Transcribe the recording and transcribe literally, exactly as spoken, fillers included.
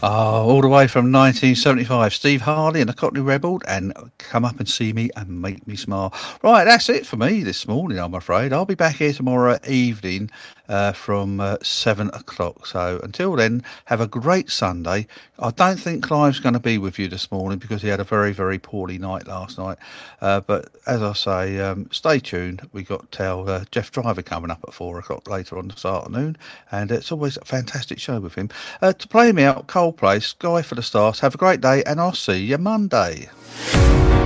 Oh, all the way from nineteen seventy-five, Steve Harley and the Cockney Rebel, and Come Up and See Me and Make Me Smile. Right, that's it for me this morning, I'm afraid. I'll be back here tomorrow evening uh, from uh, seven o'clock. So until then, have a great Sunday. I don't think Clive's going to be with you this morning because he had a very, very poorly night last night. Uh, but as I say, um, stay tuned. We got our uh, Jeff Driver coming up at four o'clock later on this afternoon, and it's always a fantastic show with him. Uh, to play me out, Coldplay, Sky for the Stars. Have a great day, and I'll see you Monday.